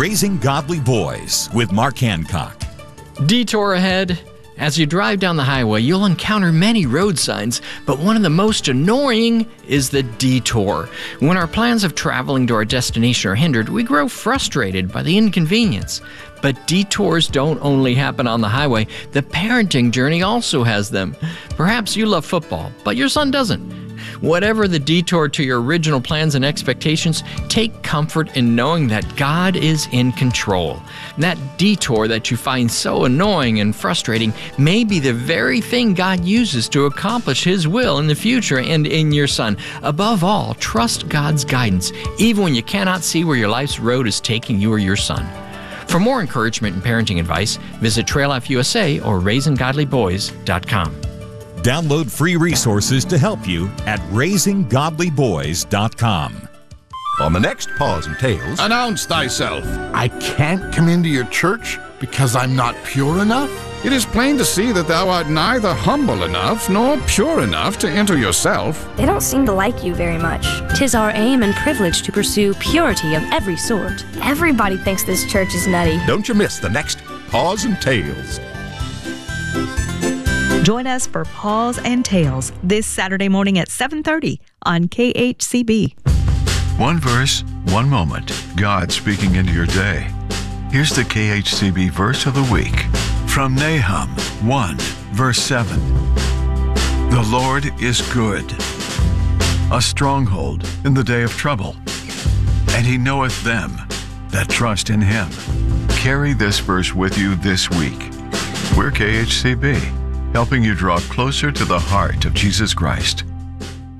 Raising Godly Boys with Mark Hancock. Detour ahead. As you drive down the highway, you'll encounter many road signs, but one of the most annoying is the detour. When our plans of traveling to our destination are hindered, we grow frustrated by the inconvenience. But detours don't only happen on the highway. The parenting journey also has them. Perhaps you love football, but your son doesn't. Whatever the detour to your original plans and expectations, take comfort in knowing that God is in control. That detour that you find so annoying and frustrating may be the very thing God uses to accomplish His will in the future and in your son. Above all, trust God's guidance, even when you cannot see where your life's road is taking you or your son. For more encouragement and parenting advice, visit Trail Life USA or RaisingGodlyBoys.com. Download free resources to help you at RaisingGodlyBoys.com. On the next Paws and Tales, announce thyself. I can't come into your church because I'm not pure enough? It is plain to see that thou art neither humble enough nor pure enough to enter yourself. They don't seem to like you very much. 'Tis our aim and privilege to pursue purity of every sort. Everybody thinks this church is nutty. Don't you miss the next Paws and Tales. Join us for Paws and Tales this Saturday morning at 7:30 on KHCB. One verse, one moment, God speaking into your day. Here's the KHCB verse of the week from Nahum 1, verse 7. The Lord is good, a stronghold in the day of trouble, and He knoweth them that trust in Him. Carry this verse with you this week. We're KHCB, helping you draw closer to the heart of Jesus Christ.